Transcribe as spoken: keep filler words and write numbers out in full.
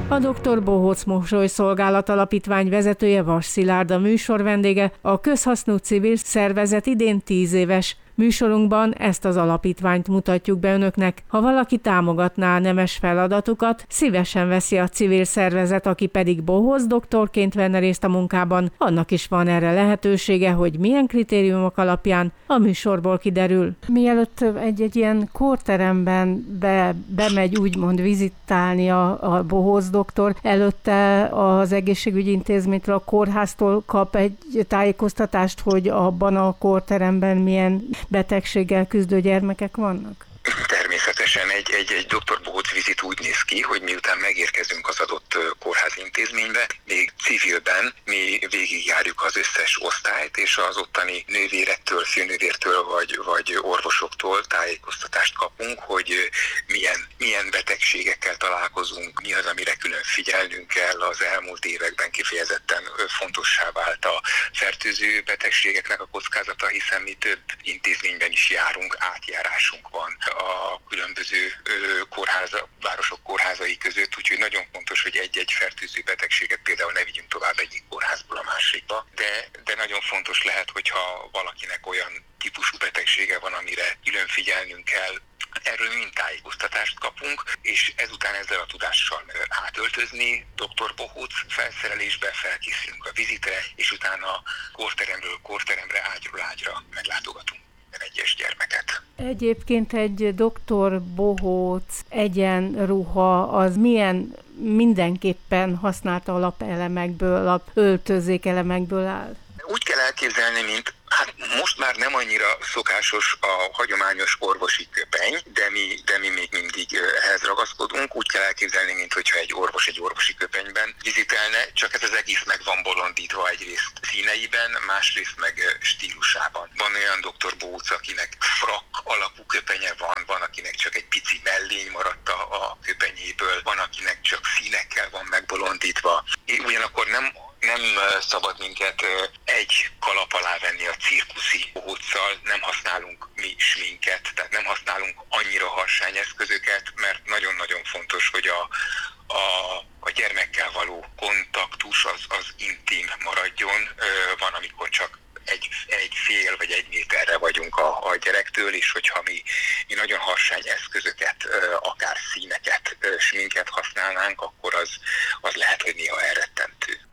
A doktor Bohóc Mosolyszolgálat Alapítvány vezetője, Vas Szilárd a műsor vendége, a közhasznú civil szervezet idén tíz éves. Műsorunkban ezt az alapítványt mutatjuk be önöknek. Ha valaki támogatná a nemes feladatukat, szívesen veszi a civil szervezet, aki pedig Bohóc doktorként venne részt a munkában, annak is van erre lehetősége, hogy milyen kritériumok alapján, a műsorból kiderül. Mielőtt egy-egy ilyen kórteremben be, bemegy úgymond vizitálni a, a Bohóc doktor, előtte az egészségügyi intézménytől, a kórháztól kap egy tájékoztatást, hogy abban a kórteremben milyen betegséggel küzdő gyermekek vannak? Természetesen egy, egy, egy doktor Bohóc vizit úgy néz ki, hogy miután megérkezünk az adott kórház intézménybe, még civilben mi végigjárjuk az összes osztályt, és az ottani nővérektől, főnővértől vagy, vagy orvosoktól tájékoztatást kapunk, hogy milyen, milyen betegségekkel találkozunk, mi az, amire külön figyelnünk kell. Az elmúlt években kifejezetten fontossá vált a fertőző betegségeknek a kockázata, hiszen mi több intézményben is járunk, átjárásunk van a különböző kórháza, városok kórházai között, úgyhogy nagyon fontos, hogy egy-egy fertőző betegséget például ne vigyünk tovább egyik kórházból a másikba, de, de nagyon fontos lehet, hogyha valakinek olyan típusú betegsége van, amire külön figyelnünk kell. Erről mind tájékoztatást kapunk, és ezután ezzel a tudással átöltözni doktor Bohóc felszerelésbe, felkészülünk a vizitre, és utána kórteremről kórteremre, ágyról ágyra meglátogatunk egyes gyermeket. Egyébként egy doktor Bohóc egyenruha az milyen mindenképpen használt alapelemekből, alapöltözékelemekből áll? Úgy kell elképzelni, mint hát most már nem annyira szokásos a hagyományos orvosi köpeny, de mi, de mi még mindig ehhez ragaszkodunk. Úgy kell elképzelni, mint hogyha egy orvos egy orvosi köpenyben vizitelne, csak ez az egész meg van bolondítva egyrészt színeiben, másrészt meg stílusában. Van olyan doktor Bohóc, akinek frak alapú köpenye van, van akinek csak egy pici mellény maradt a köpenyéből, van akinek csak színekkel van megbolondítva. Ugyanakkor nem Nem szabad minket egy kalap alá venni a cirkuszi Bohóccal, nem használunk mi sminket, tehát nem használunk annyira harsány eszközöket, mert nagyon-nagyon fontos, hogy a, a, a gyermekkel való kontaktus az, az intim maradjon. Van, amikor csak egy, egy fél vagy egy méterre vagyunk a, a gyerektől, és hogyha mi, mi nagyon harsány eszközöket